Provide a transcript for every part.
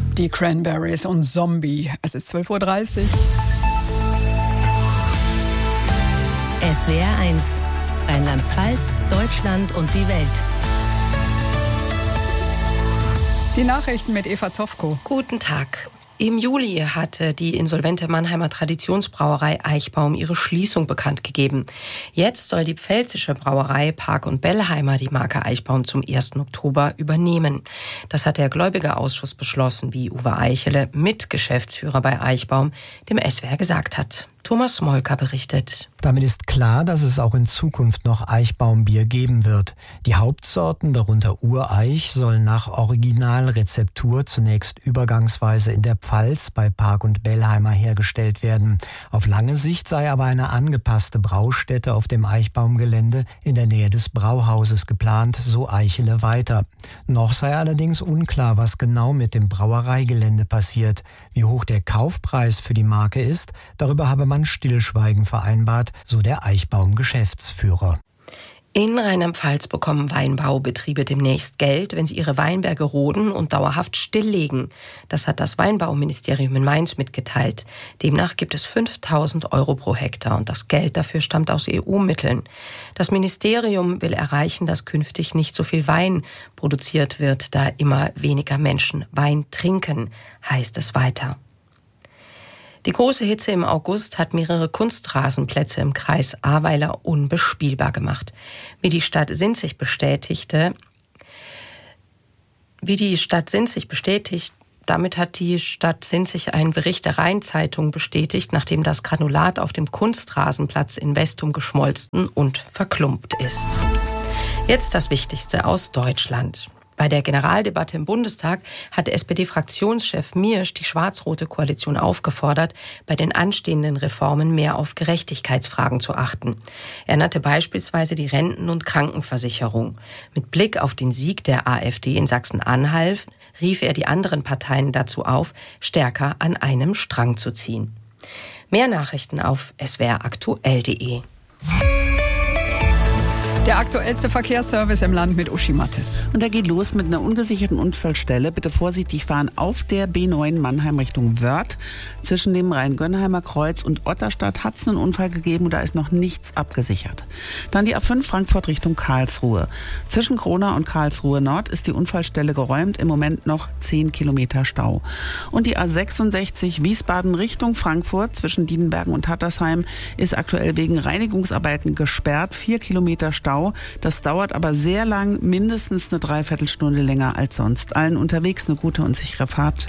Die Cranberries und Zombie. Es ist 12:30 Uhr. SWR 1. Rheinland-Pfalz, Deutschland und die Welt. Die Nachrichten mit Eva Zofko. Guten Tag. Im Juli hatte die insolvente Mannheimer Traditionsbrauerei Eichbaum ihre Schließung bekannt gegeben. Jetzt soll die pfälzische Brauerei Park & Bellheimer die Marke Eichbaum zum 1. Oktober übernehmen. Das hat der Gläubigerausschuss beschlossen, wie Uwe Eichele, Mitgeschäftsführer bei Eichbaum, dem SWR gesagt hat. Thomas Molker berichtet. Damit ist klar, dass es auch in Zukunft noch Eichbaumbier geben wird. Die Hauptsorten, darunter Ureich, sollen nach Originalrezeptur zunächst übergangsweise in der Pfalz bei Park & Bellheimer hergestellt werden. Auf lange Sicht sei aber eine angepasste Braustätte auf dem Eichbaumgelände in der Nähe des Brauhauses geplant, so Eichele weiter. Noch sei allerdings unklar, was genau mit dem Brauereigelände passiert. Wie hoch der Kaufpreis für die Marke ist, darüber habe man Stillschweigen vereinbart, so der Eichbaum-Geschäftsführer. In Rheinland-Pfalz bekommen Weinbaubetriebe demnächst Geld, wenn sie ihre Weinberge roden und dauerhaft stilllegen. Das hat das Weinbauministerium in Mainz mitgeteilt. Demnach gibt es 5.000 € pro Hektar und das Geld dafür stammt aus EU-Mitteln. Das Ministerium will erreichen, dass künftig nicht so viel Wein produziert wird, da immer weniger Menschen Wein trinken, heißt es weiter. Die große Hitze im August hat mehrere Kunstrasenplätze im Kreis Ahrweiler unbespielbar gemacht. Wie die Stadt Sinzig bestätigt, damit hat die Stadt Sinzig einen Bericht der Rhein-Zeitung bestätigt, nachdem das Granulat auf dem Kunstrasenplatz in Westum geschmolzen und verklumpt ist. Jetzt das Wichtigste aus Deutschland. Bei der Generaldebatte im Bundestag hat der SPD-Fraktionschef Miersch die schwarz-rote Koalition aufgefordert, bei den anstehenden Reformen mehr auf Gerechtigkeitsfragen zu achten. Er nannte beispielsweise die Renten- und Krankenversicherung. Mit Blick auf den Sieg der AfD in Sachsen-Anhalt rief er die anderen Parteien dazu auf, stärker an einem Strang zu ziehen. Mehr Nachrichten auf swraktuell.de. Der aktuellste Verkehrsservice im Land mit Uschi Mattes. Und er geht los mit einer ungesicherten Unfallstelle. Bitte vorsichtig fahren auf der B9 Mannheim Richtung Wörth. Zwischen dem Rhein-Gönnheimer Kreuz und Otterstadt hat es einen Unfall gegeben und da ist noch nichts abgesichert. Dann die A5 Frankfurt Richtung Karlsruhe. Zwischen Kronau und Karlsruhe Nord ist die Unfallstelle geräumt. Im Moment noch 10 Kilometer Stau. Und die A66 Wiesbaden Richtung Frankfurt zwischen Diedenbergen und Hattersheim ist aktuell wegen Reinigungsarbeiten gesperrt. 4 Kilometer Stau. Das dauert aber sehr lang, mindestens eine Dreiviertelstunde länger als sonst. Allen unterwegs eine gute und sichere Fahrt.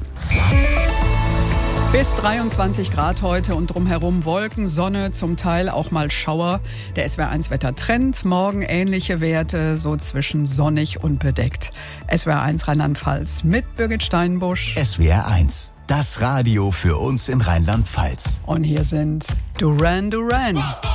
Bis 23 Grad heute und drumherum Wolken, Sonne, zum Teil auch mal Schauer. Der SWR1-Wettertrend, morgen ähnliche Werte, so zwischen sonnig und bedeckt. SWR1 Rheinland-Pfalz mit Birgit Steinbusch. SWR1, das Radio für uns in Rheinland-Pfalz. Und hier sind Duran Duran.